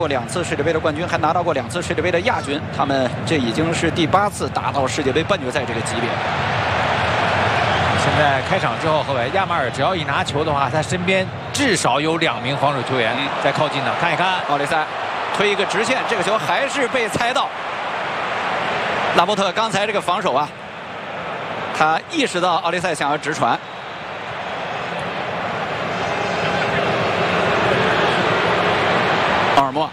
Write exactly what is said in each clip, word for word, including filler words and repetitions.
过两次世界杯的冠军，还拿到过两次世界杯的亚军。他们这已经是第八次打到世界杯半决赛这个级别。 现在开场之后，后卫亚马尔只要一拿球的话，他身边至少有两名防守球员在靠近呢。看一看， 奥利塞推一个直线，这个球还是被猜到。拉波特刚才这个防守啊，他意识到奥利塞想要直传。 奥尔莫，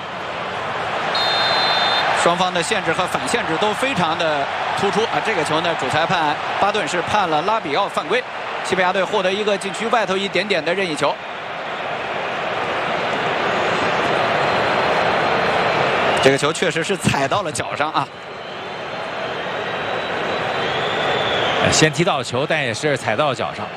双方的限制和反限制都非常的突出啊！这个球呢，主裁判巴顿是判了拉比奥犯规，西班牙队获得一个禁区外头一点点的任意球。这个球确实是踩到了脚上啊！ 先踢到球，但也是踩到了脚上。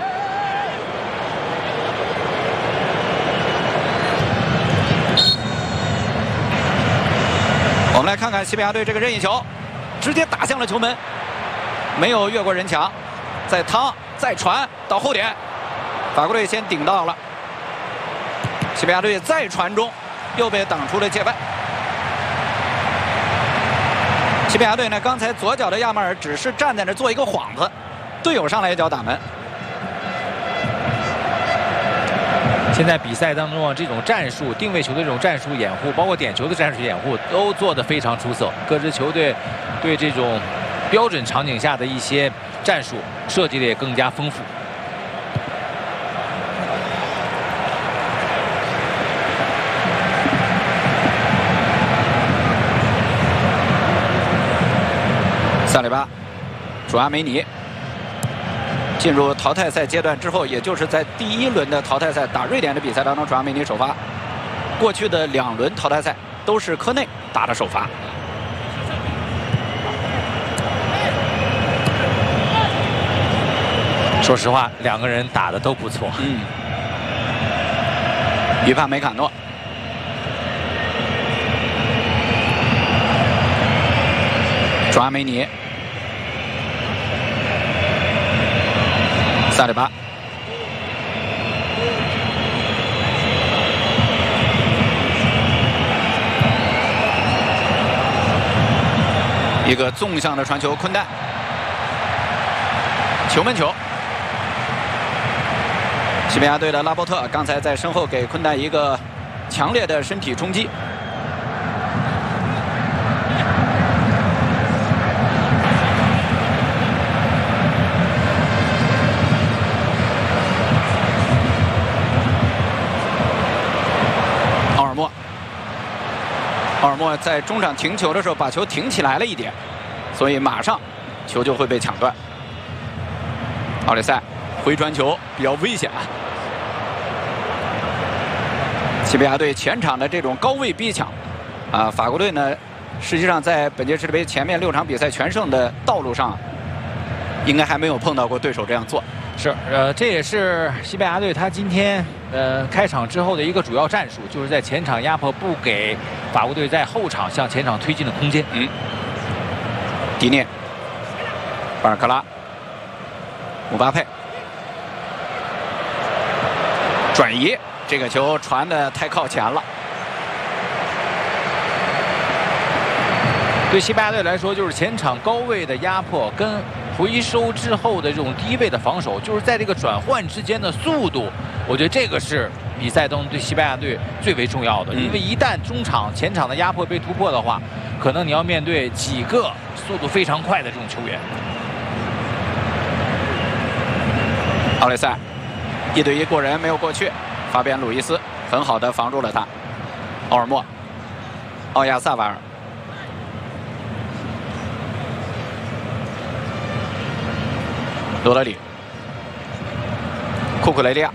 我们来看看西班牙队这个任意球，直接打向了球门，没有越过人墙，再趟再传到后点，法国队先顶到了，西班牙队再传中，又被挡出了界外。西班牙队呢，刚才左脚的亚马尔只是站在那做一个幌子，队友上来一脚打门。 现在比赛当中啊，这种战术定位球的这种战术掩护，包括点球的战术掩护，都做得非常出色。各支球队对这种标准场景下的一些战术设计的也更加丰富。 萨里巴，主阿梅尼。 进入淘汰赛阶段之后，也就是在第一轮的淘汰赛打瑞典的比赛当中，主阿梅尼首发。过去的两轮淘汰赛都是科内打的首发。 说实话，两个人打的都不错。 嗯。于帕梅卡诺。主阿梅尼。 萨里巴，一个纵向的传球，昆蛋，球门球。西班牙队的拉波特刚才在身后给昆蛋一个强烈的身体冲击。 奥尔莫在中场停球的时候，把球停起来了一点，所以马上球就会被抢断。奥利塞回传球比较危险啊！西班牙队前场的这种高位逼抢，啊，法国队呢，实际上在本届世界杯前面六场比赛全胜的道路上，应该还没有碰到过对手这样做。 是，呃，这也是西班牙队他今天呃开场之后的一个主要战术，就是在前场压迫，不给法国队在后场向前场推进的空间。 嗯。迪涅、巴尔克拉、姆巴佩转移，这个球传的太靠前了。 对西班牙队来说，就是前场高位的压迫跟 回收之后的这种低位的防守，就是在这个转换之间的速度，我觉得这个是比赛当中对西班牙队最为重要的。因为一旦中场前场的压迫被突破的话，可能你要面对几个速度非常快的这种球员。 奥利塞一对一过人没有过去，法比安·鲁伊斯很好的防住了他。奥尔莫、奥亚萨瓦尔。 罗德里、库库雷利亚、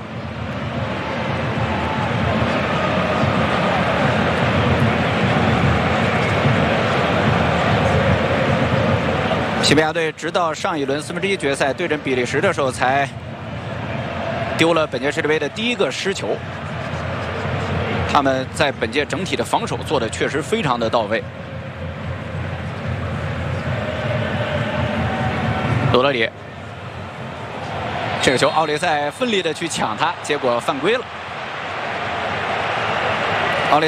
西班牙队直到上一轮四分之一决赛对阵比利时的时候，才丢了本届世界杯的第一个失球。他们在本届整体的防守做的确实非常的到位。罗德里。这个球奥利塞奋力的去抢他，结果犯规了。